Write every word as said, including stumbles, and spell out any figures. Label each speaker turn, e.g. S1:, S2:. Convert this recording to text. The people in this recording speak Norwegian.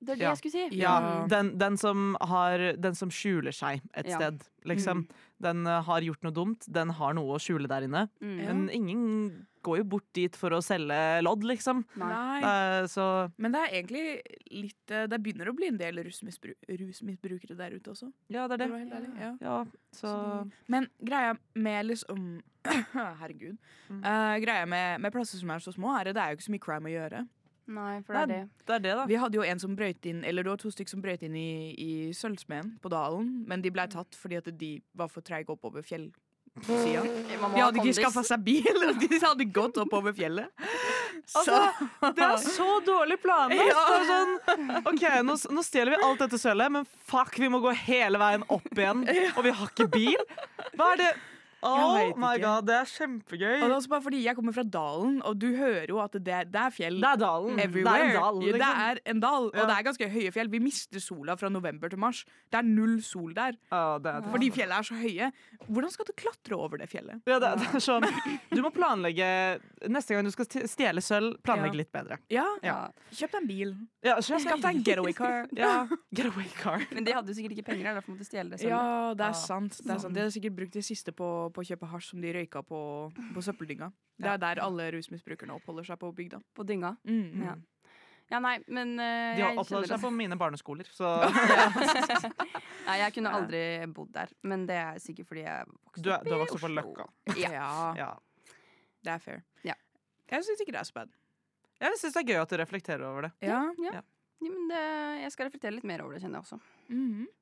S1: det er det
S2: Ja.
S1: jeg skulle si.
S2: Ja,
S3: Ja.
S2: den, den, som har, den som skjuler seg et
S1: Ja.
S2: sted, liksom. Den uh, har gjort noe dumt, den har noe å skjule der inne.
S1: Mm.
S3: Ja.
S2: Men ingen går jo bort dit for å selge lodd, liksom.
S1: Nei.
S3: Nei.
S2: Uh, så
S3: Men det er egentlig litt eh, Det begynner å bli en del rusmisbru rusmisbrukere der ute også.
S2: ja, det er
S3: For å
S2: det.
S3: være helt ærlig, ja.
S2: Ja, så
S3: Så de- Men greia med liksom Herregud.
S2: Mm.
S3: Eh, greia med, med plasser som er så små, er det, det er jo ikke så mye crime å gjøre.
S1: Nei, for det er
S2: Nei,
S1: det.
S2: det er det, da.
S3: Vi hadde jo en som brøyt inn Eller det var to stykker som brøyt inn i, i Sølvsmeden på Dalen, men de ble tatt fordi at de var for treige oppover fjellsida.
S1: Man må
S3: De
S1: ha
S3: hadde ikke
S1: kondis.
S3: skaffa seg bil, og de hadde gått oppover fjellet.
S2: Altså, det er så dårlig planlagt!
S3: Ja.
S2: Det er sånn, ok, nå, nå stjeler vi alt dette sølvet, men fuck, vi må gå hele veien opp igjen, og vi har ikke bil. Hva er det? Oh
S3: vet
S2: my
S3: ikke.
S2: god, det er kjempegøy.
S3: Og det er også bare fordi jeg kommer fra dalen, og du hører jo at det er, det er fjell
S2: Det er dalen.
S3: everywhere.
S2: Det er en dal,
S3: Ja,
S2: liksom.
S3: det er en dal, og
S2: Ja.
S3: det er ganske høye fjell. Vi mister sola fra november til mars. Det er null sol der,
S2: Ja, det er det.
S3: fordi fjellet er så høye. Hvordan skal du klatre over det fjellet?
S2: Ja, det, det er sånn, du må planlegge neste gang du skal st- stjele sølv, planlegg
S3: Ja.
S2: litt bedre.
S3: Ja,
S1: Ja.
S3: kjøp deg en bil.
S2: Ja, så
S3: Skaff deg en getaway car.
S2: Ja, getaway car.
S1: Men de hadde jo sikkert ikke penger, der, derfor måtte de stjele det selv.
S3: Ja, det
S1: Ah,
S3: er sant. Det er sant. De hadde sikkert brukt det siste på, på å kjøpe hasj som de røyka på, på søppeldynga. Det er der alle rusmisbrukerne oppholder seg på bygda.
S1: På dynga.
S3: Mm.
S1: Ja. Ja, nei, men uh,
S2: De har
S1: jeg
S2: oppholdt
S1: kjenner
S2: seg på mine barneskoler, så
S1: Nei, jeg kunne aldri bodd der. Men det er sikkert fordi jeg vokste
S2: du, er,
S1: opp
S2: du har
S1: i
S2: vokst opp på
S1: Oslo.
S2: Løkka.
S1: Ja.
S3: Ja,
S2: Ja.
S3: det er fair.
S1: Ja.
S3: Jeg syns ikke det er så bad.
S2: Jeg syns det er gøy at du reflekterer over det.
S3: Ja.
S1: Ja. Ja, men det, jeg skal reflektere litt mer over det, kjenner jeg også.
S3: Mhm.